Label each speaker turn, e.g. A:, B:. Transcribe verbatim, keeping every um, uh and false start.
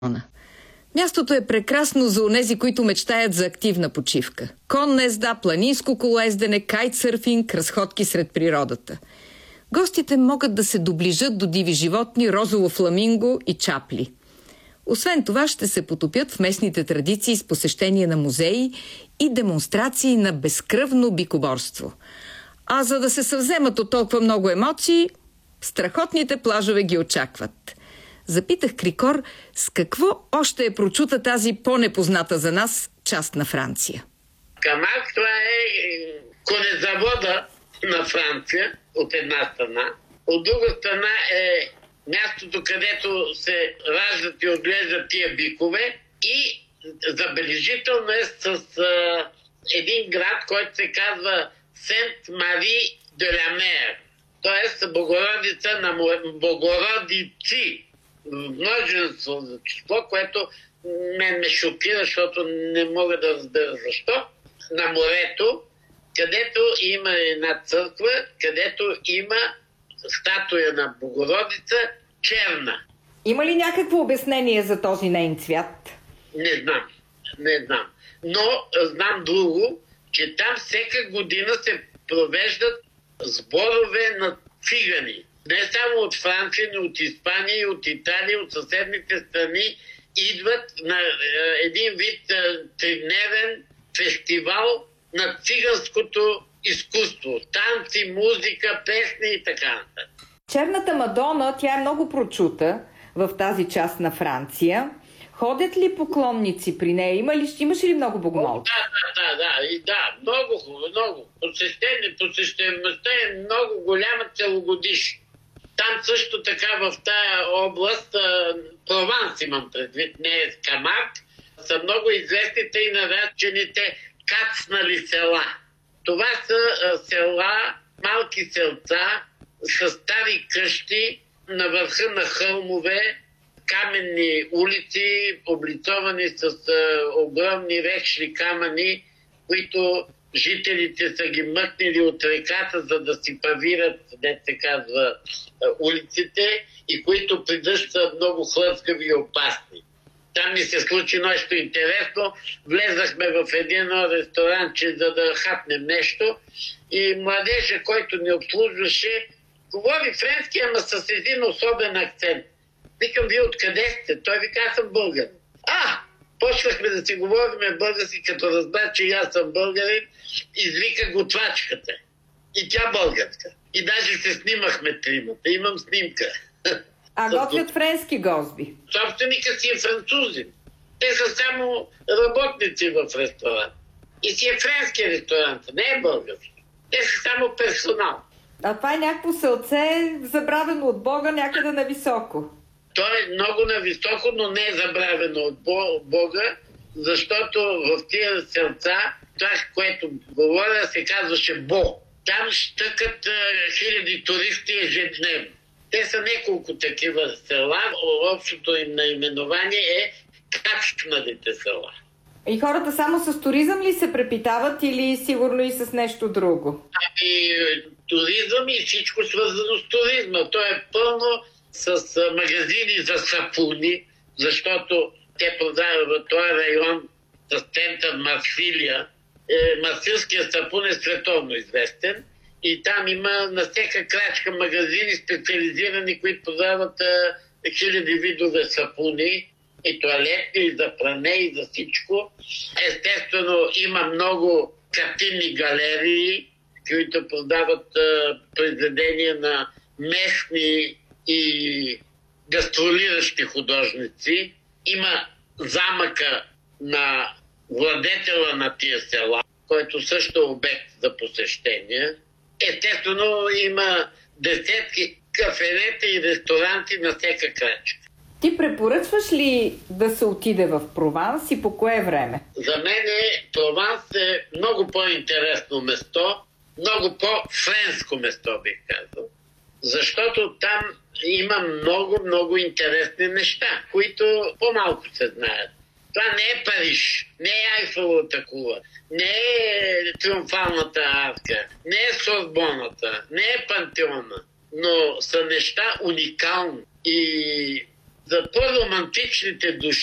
A: Мястото е прекрасно за онези, които мечтаят за активна почивка. Конна езда, планинско колоездене, кайтсърфинг, разходки сред природата. Гостите могат да се доближат до диви животни, розово фламинго и чапли. Освен това ще се потопят в местните традиции с посещение на музеи и демонстрации на безкръвно бикоборство. А за да се съвземат от толкова много емоции, страхотните плажове ги очакват. Запитах Крикор с какво още е прочута тази по-непозната за нас част на Франция.
B: Камак, това е конезавода на Франция, от една страна. От друга страна е мястото, където се раждат и отглеждат тия бикове. И забележително е с а, един град, който се казва Сент-Мари де ла Мер. Т.е. Богородица на Богородици. Множество за число, което мен ме шокира, защото не мога да разбера защо. На морето, където има една църква, където има статуя на Богородица черна.
A: Има ли някакво обяснение за този нейн цвят?
B: Не знам, не знам. Но знам друго, че там всяка година се провеждат сборове на цигани. Не само от Франция, но от Испания, от Италия, от съседните страни идват на един вид тридневен фестивал на циганското изкуство. Танци, музика, песни и така нататък.
A: Черната Мадона, тя е много прочута в тази част на Франция. Ходят ли поклонници при нея? Има ли, имаш ли много богомолци?
B: Да, да, да, да, и да, много хубаво, много. Посещение, посещаемостта е много голяма целогодишна. Там също така в тая област, Прованс имам предвид, не е Камак, са много известните и наречените кацнали села. Това са села, малки селца, с стари къщи на върха на хълмове, каменни улици, облицовани с огромни речни камъни, които жителите са ги мъкнили от реката, за да си павират, дето се казва, улиците, и които при дъжд са много хлъзгави и опасни. Там ми се случи нещо интересно. Влезахме в един ресторанче, за да хапнем нещо, и младежа, който ни обслужваше, говори френски, ама с един особен акцент. Викам: вие откъде сте? Той вика: аз съм българин. А! Почнахме да си говорим български, като разбра, че аз съм българин, извика готвачката. И тя българска. И даже се снимахме тримата. Имам снимка.
A: А готвят френски гозби?
B: Собственика си е французин. Те са само работници в ресторант. И си е френски ресторант, не е български. Те са само персонал.
A: А това е някакво селце, забравено от Бога, някъде нависоко.
B: То е много нависоко, но не е забравено от Бога, защото в тия селца, това, което говоря, се казваше Бо. Там щъкат а, хиляди туристи ежедневно. Те са няколко такива села. Общото им наименование е кацналите села.
A: И хората само с туризъм ли се препитават или сигурно и с нещо друго?
B: Ами туризъм и всичко свързано с туризма. То е пълно с магазини за сапуни, защото те продават в този район с център Марсилия. Е, марсилският сапун е световно известен и там има на всяка крачка магазини специализирани, които продават е, хиляди видове сапуни и тоалетни, и за пране, и за всичко. Естествено има много картинни галерии, които продават е, произведения на местни и гастролиращи художници. Има замъка на владетела на тия села, който също е обект за посещение. Естествено има десетки кафенета и ресторанти на всяка крачка.
A: Ти препоръчваш ли да се отиде в Прованс и по кое време?
B: За мен е, Прованс е много по-интересно место, много по-френско место, бих казал. Защото там има много, много интересни неща, които по-малко се знаят. Това не е Париж, не е Айфеловата кула, не е Триумфалната арка, не е Сорбоната, не е Пантеона, но са неща уникални. И за по-романтичните души.